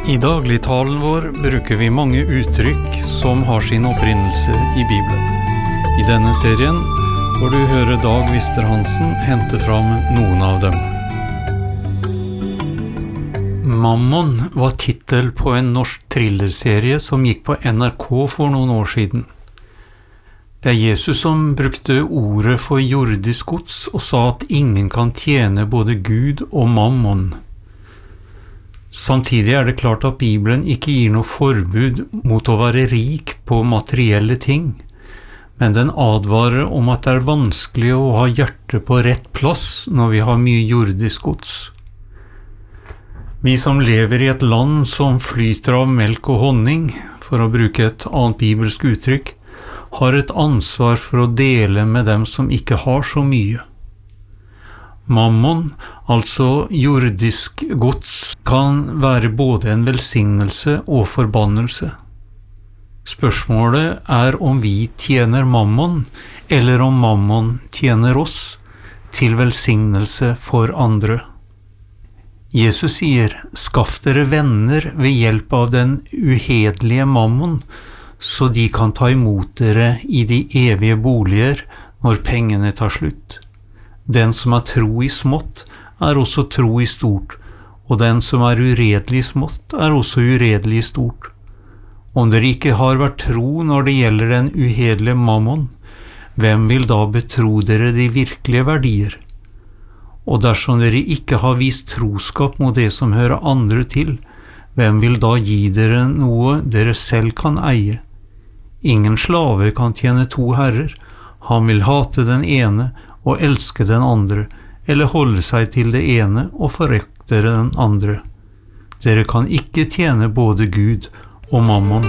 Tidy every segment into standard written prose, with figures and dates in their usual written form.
I dagligtalen vår bruker vi mange uttrykk som har sin opprinnelse i Bibelen. I denne serien får du høre Dag Vister-Hansen hente fram noen av dem. Mammon var titel på en norsk thrillerserie som gikk på NRK for noen år siden. Det er Jesus som brukte ordet for jordisk gods og sa at ingen kan tjene både Gud og mammon. Samtidig er det klart at Bibelen ikke gir noe forbud mot å være rik på materielle ting, men den advarer om at det er vanskelig å ha hjertet på rett plass når vi har mye jordisk gods. Vi som lever i et land som flyter av melk og honning, for å bruke et annet bibelsk uttrykk, har et ansvar for å dele med dem som ikke har så mye. Mammon, altså jordisk gods, kan være både en velsignelse og forbannelse. Spørsmålet er om vi tjener mammon, eller om mammon tjener oss, til velsignelse for andre. Jesus sier, skaff dere venner ved hjelp av den uhederlige mammon, så de kan ta imot dere i de evige boliger når pengene tar slutt. Den som er tro i smått, er også tro i stort, og den som er uredelig i smått, er også uredelig i stort. Om dere ikke har vært tro når det gjelder den uhederlige mammon, hvem vil da betro dere de virkelige verdier? Og dersom dere ikke har vist troskap mot det som hører andre til, hvem vil da gi dere noe dere selv kan eie? Ingen slave kan tjene to herrer, han vil hate den ene og elske den andre, eller holde seg til det ene og forakte den andre. Dere kan ikke tjene både Gud og mammon.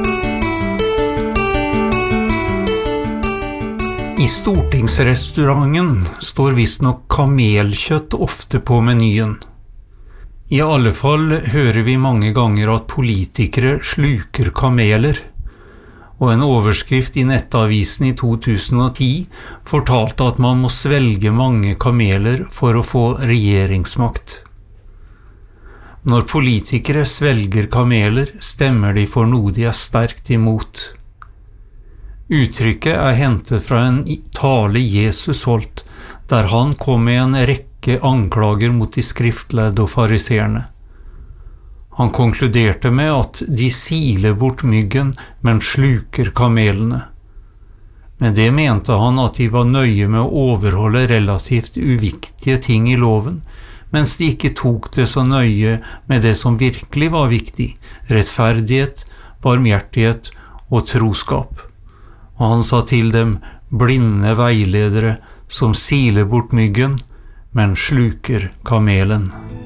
I stortingsrestauranten står visstnok kamelkjøtt ofte på menyen. I alle fall hører vi mange ganger at politikere sluker kameler, og en overskrift i nettavisen i 2010 fortalte at man må svelge mange kameler for å få regjeringsmakt. Når politikere svelger kameler, stemmer de for noe de er sterkt imot. Uttrykket er hentet fra en tale Jesus holdt, der han kom med en rekke anklager mot de skriftlærde og fariseerne. Han konkluderte med at de siler bort myggen, men sluker kamelene. Med det mente han at de var nøye med å overholde relativt uviktige ting i loven, mens de ikke tok det så nøye med det som virkelig var viktig, rettferdighet, barmhjertighet og troskap. Og han sa til dem, blinde veiledere som siler bort myggen, men sluker kamelen.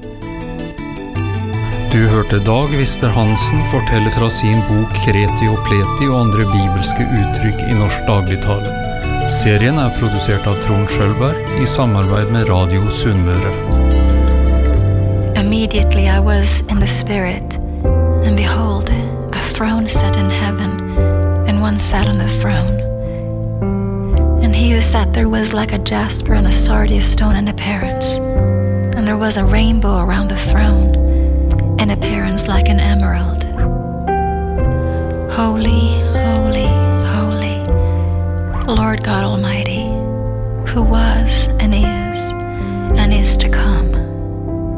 Du hørte Dag Vister-Hansen fortelle fra sin bok Kreti og Pleti og andre bibelske uttrykk i norsk dagligtale. Serien er produsert av Trond Schølberg i samarbeid med Radio Sunnmøre. Immediately I was in the spirit, and behold, a throne set in heaven, and one sat on the throne. And he who sat there was like a jasper and a sardius stone in appearance, and there was a rainbow around the throne, in appearance like an emerald. Holy, holy, holy, Lord God Almighty, who was and is to